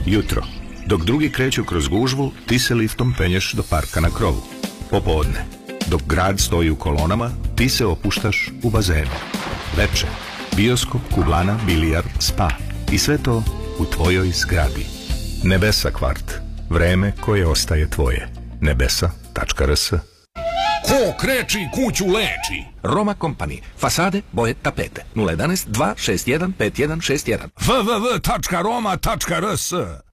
Jutro. Dok drugi kreću kroz gužvu, ti se liftom penješ do parka na krovu. Popodne. Dok grad stoji u kolonama, ti se opuštaš u bazenu. Veče. Bioskop, kuglana, bilijard, spa. I sve to u tvojoj zgradi. Nebesa kvart. Vreme koje ostaje tvoje. Nebesa.rs. Ko kreči kuću leči. Roma Company. Fasade, boje, tapete. 011 261 5161. www.roma.rs